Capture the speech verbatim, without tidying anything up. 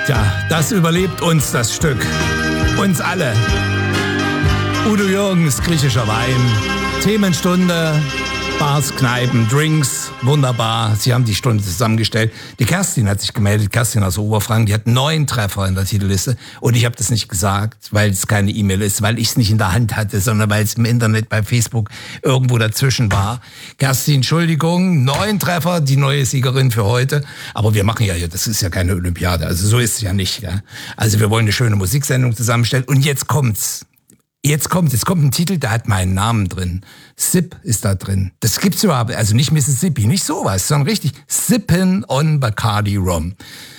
Tja, das überlebt uns, das Stück. Uns alle. Udo Jürgens, griechischer Wein. Themenstunde, Bars, Kneipen, Drinks, wunderbar. Sie haben die Stunde zusammengestellt. Die Kerstin hat sich gemeldet, Kerstin aus Oberfranken, die hat neun Treffer in der Titelliste. Und ich habe das nicht gesagt, weil es keine E-Mail ist, weil ich es nicht in der Hand hatte, sondern weil es im Internet bei Facebook irgendwo dazwischen war. Kerstin, Entschuldigung, neun Treffer, die neue Siegerin für heute. Aber wir machen ja hier, das ist ja keine Olympiade, also so ist es ja nicht. Ja? Also wir wollen eine schöne Musiksendung zusammenstellen. Und jetzt kommt's. Jetzt kommt, jetzt kommt ein Titel, der hat meinen Namen drin. Sip ist da drin. Das gibt's überhaupt, also nicht Mississippi, nicht sowas, sondern richtig Sippin' on Bacardi Rum.